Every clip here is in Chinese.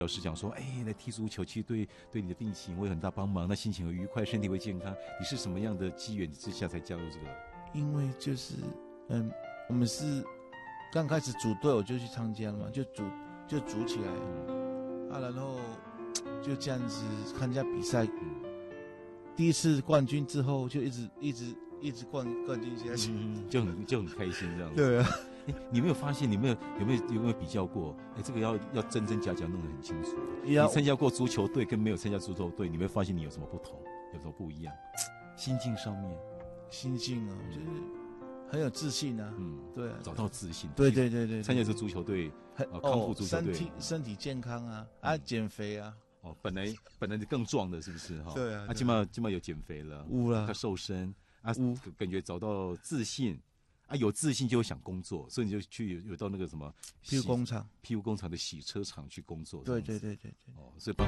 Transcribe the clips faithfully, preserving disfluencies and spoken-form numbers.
老师讲说，哎，来踢足球其实对对你的病情会很大帮忙，那心情会愉快，身体会健康。你是什么样的机缘之下才加入这个？ 因为就是嗯，我们是刚开始组队，我就去参加了嘛，就组就组起来啊，然后就这样子参加比赛，第一次冠军之后就一直一直一直冠冠军下去， 嗯，就很就很开心这样子。 对啊。 你有没有发现？你没有有没有有没有比较过？哎，这个要要真真假假弄得很清楚。你参加过足球队跟没有参加足球队，你会发现你有什么不同，有什么不一样？心境上面， 心境哦，就是很有自信啊。嗯，对啊， 找到自信。 对对对 对, 对， 参加这足球队，啊，康复足球队， 身体身体健康啊，啊，减肥啊。 哦，本来本来更壮的，是不是哈？ 对啊， 啊，起码起码有减肥了， 有了， 他瘦身啊，感觉找到自信。啊，有自信就会想工作，所以你就去有到那个什么庇护工厂、 庇护工厂的洗车厂去工作。 对对对对对。 哦，所以帮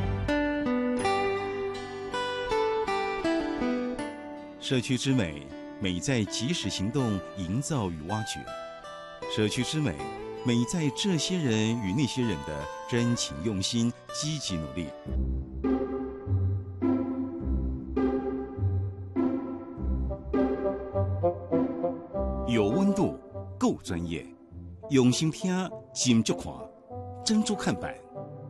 社区之美，美在及时行动营造与挖掘；社区之美，美在这些人与那些人的真情用心、积极努力。有温度，够专业，用心听，精足看，珍珠看板。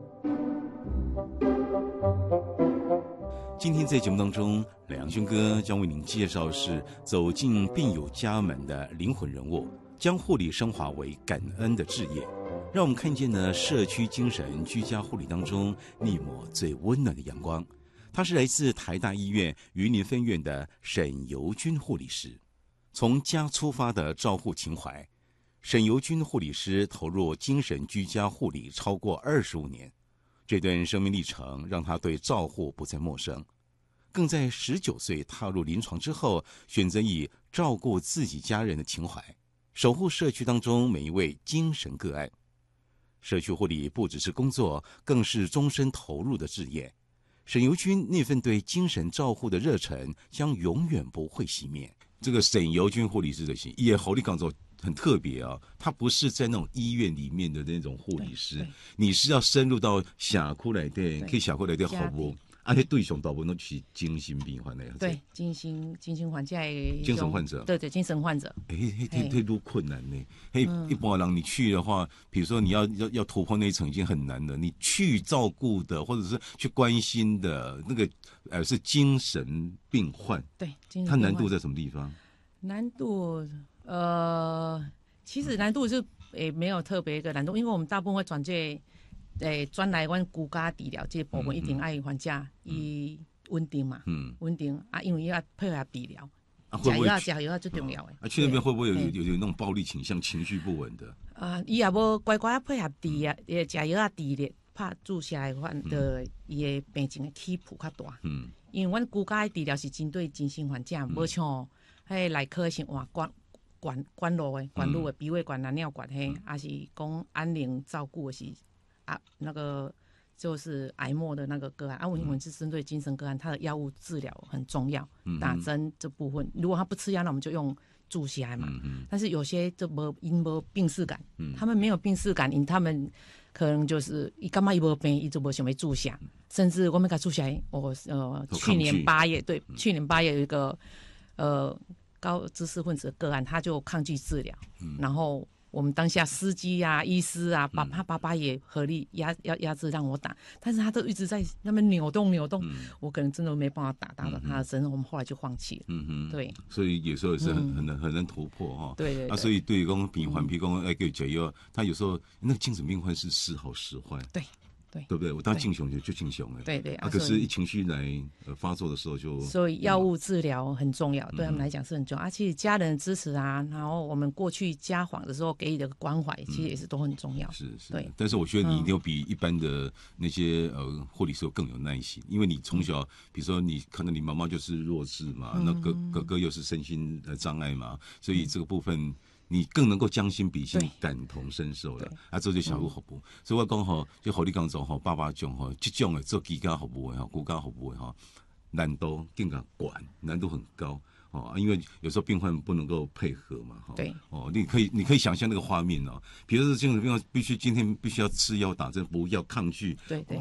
今天在节目当中，梁兄哥将为您介绍的是走进病友家门的灵魂人物，将护理升华为感恩的志业，让我们看见呢社区精神居家护理当中逆抹最温暖的阳光。他是来自台大医院云林分院的沈尤君护理师。从家出发的照护情怀，沈尤君护理师投入精神居家护理超过二十五年，这段生命历程让他对照护不再陌生，更在十九岁踏入临床之后，选择以照顾自己家人的情怀，守护社区当中每一位精神个案。社区护理不只是工作，更是终身投入的志业。沈尤君那份对精神照护的热忱将永远不会熄灭。这个沈尤君护理师的心也护理工作很特别啊，他不是在那种医院里面的那种护理师，你是要深入到社区来的，可以社区来的服务，而且对象大部分都是精神病患的。 对，精神精神患者， 精神患者， 对对，精神患者。 哎，嘿，这都困难呢。嘿，一般人你去的话，比如说你要要要突破那一层已经很难了，你去照顾的或者是去关心的那个呃是精神病患， 对，精神病患它难度在什么地方？ 难度呃，其实难度是也没有特别一个难度，因为我们大部分会转介。诶，转来阮居家治疗这个部分，一定爱患者伊稳定嘛，嗯，稳定啊，因为要配合治疗，加油啊，加油啊，最重要诶。 啊，去那边会不会有有有那种暴力倾向、情绪不稳的？ 啊，伊也无乖乖配合治疗，诶，加油啊，治疗拍注射诶话，的伊诶病情诶起伏较大。嗯，因为阮居家诶治疗是针对精神患者，无像迄内科是换管管管路诶，管路诶，鼻胃管、男尿管嘿，还是讲安宁照顾诶是。啊，那个就是癌末的那个个案啊，我们是针对精神个案，它的药物治疗很重要，嗯、打针这部分，如果他不吃药，那我们就用注射嘛。嗯、但是有些就没因没病耻感，嗯、他们没有病耻感，因他们可能就是一干嘛一没病，一直没想要注射，嗯、甚至我们给注射，我呃去年八月对，嗯、去年八月有一个呃高知识分子的个案，他就抗拒治疗，嗯、然后。我们当下司机啊、医师啊，爸他爸爸也合力压压压制让我打，但是他都一直在那边扭动扭动，嗯、我可能真的没办法打打到他的身上，我们后来就放弃了。嗯哼，对， 所以有时候也是很、嗯、很难很难突破哈。 对 对, 对， 啊，所以对于讲病患，譬如讲爱给解药，他有时候那个精神病患是时好时坏。 对。对， 对不对？我当敬雄就就敬雄哎， 对对啊，可是一情绪来呃发作的时候就， 所以药物治疗很重要，嗯、对他们来讲是很重要。而且、啊、家人支持啊，然后我们过去家访的时候给予的关怀，其实也是都很重要。 是是， 对。 但是我觉得你一定要比一般的那些呃护理师更有耐心，因为你从小，比如说你看到你妈妈就是弱智嘛，嗯、那哥哥哥又是身心呃障碍嘛，所以这个部分。你更能够将心比心、感同身受了，啊，这就小有服务。嗯、所以我讲吼，就护理工作吼，爸爸讲吼，这种的做居家服务的吼，居家服务的吼，难度更加高，难度很高。 哦，因为有时候病患不能够配合嘛，哈、哦。 对。 哦，你可以你可以想象那个画面哦，比如说精神病患必须今天必须要吃药打针，不要抗拒， 对对。